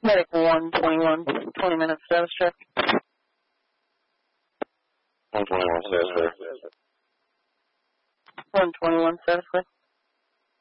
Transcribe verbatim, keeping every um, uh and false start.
Medic one twenty-one, twenty minutes status check. one twenty-one status check. one twenty-one status check.